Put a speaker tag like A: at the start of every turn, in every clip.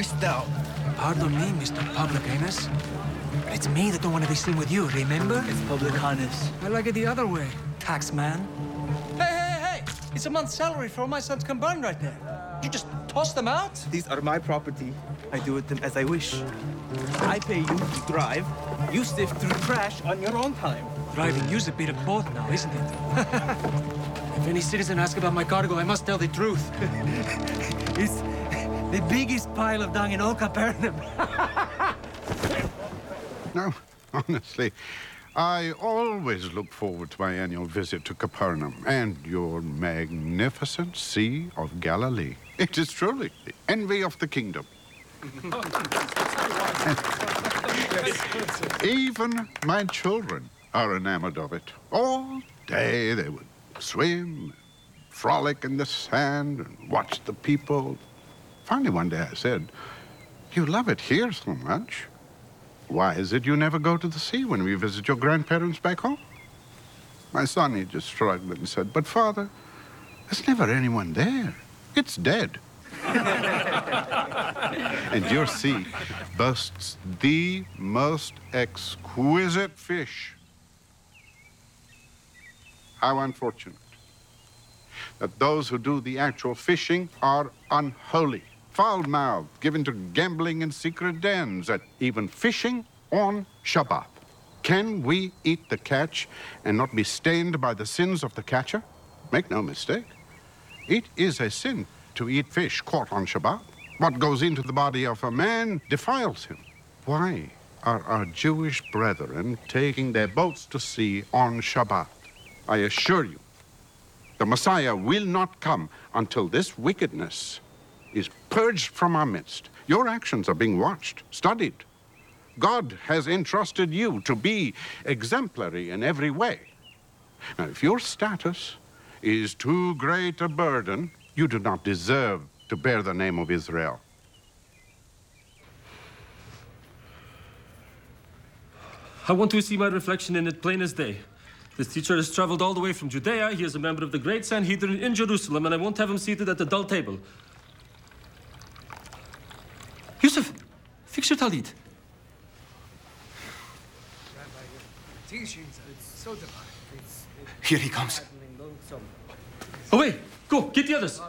A: knowest thou?
B: Pardon me, Mr. Publicanus. It's me that don't want to be seen with you, remember?
C: It's Publicanus.
B: I like it the other way.
C: Taxman.
B: Hey! It's a month's salary for all my sons combined right there. You just toss them out?
A: These are my property. I do with them as I wish. I pay you to drive. You sift through trash on your own time.
B: Driving you's a bit of both now, isn't it? If any citizen asks about my cargo, I must tell the truth. It's the biggest pile of dung in all Capernaum.
D: No, honestly, I always look forward to my annual visit to Capernaum and your magnificent Sea of Galilee. It is truly the envy of the kingdom. Even my children are enamored of it. All day they would swim, frolic in the sand, and watch the people. Finally, one day I said, "You love it here so much. Why is it you never go to the sea when we visit your grandparents back home?" My son, he just shrugged and said, "But Father, there's never anyone there. It's dead." And your sea boasts the most exquisite fish. How unfortunate that those who do the actual fishing are unholy, foul-mouthed, given to gambling in secret dens, and even fishing on Shabbat. Can we eat the catch and not be stained by the sins of the catcher? Make no mistake. It is a sin to eat fish caught on Shabbat. What goes into the body of a man defiles him. Why are our Jewish brethren taking their boats to sea on Shabbat? I assure you, the Messiah will not come until this wickedness is purged from our midst. Your actions are being watched, studied. God has entrusted you to be exemplary in every way. Now, if your status is too great a burden, you do not deserve to bear the name of Israel.
E: I want to see my reflection in it plain as day. This teacher has traveled all the way from Judea. He is a member of the great Sanhedrin in Jerusalem, and I won't have him seated at the dull table. Yusuf, fix your talit.
C: Here he comes.
E: Away! Go, get the others.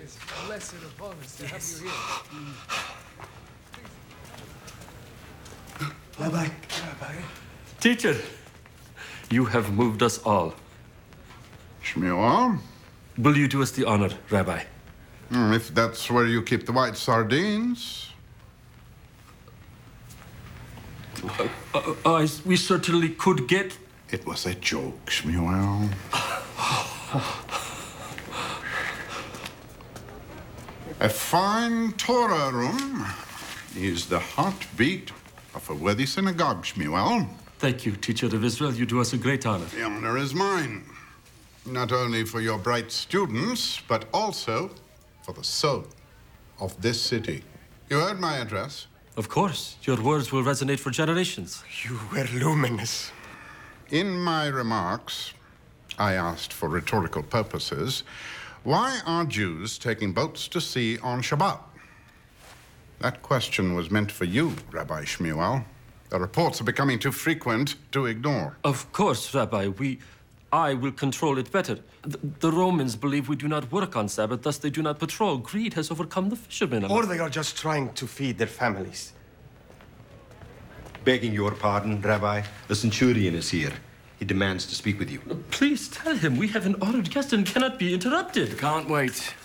C: Rabbi.
E: Teacher, you have moved us all.
D: Shmuel,
E: Will you do us the honor, Rabbi?
D: if that's where you keep the white sardines.
E: We certainly could get...
D: It was a joke, Shmuel. A fine Torah room is the heartbeat of a worthy synagogue, Shmuel.
E: Thank you, teacher of Israel. You do us a great honor.
D: The honor is mine, not only for your bright students, but also for the soul of this city. You heard my address.
E: Of course, your words will resonate for generations.
C: You were luminous.
D: In my remarks, I asked for rhetorical purposes, why are Jews taking boats to sea on Shabbat? That question was meant for you, Rabbi Shmuel. The reports are becoming too frequent to ignore.
E: Of course, Rabbi. I will control it better. The Romans believe we do not work on Sabbath, thus they do not patrol. Greed has overcome the fishermen.
C: Or they are just trying to feed their families.
F: Begging your pardon, Rabbi, the centurion is here. He demands to speak with you.
E: Please tell him we have an honored guest and cannot be interrupted.
C: Can't wait.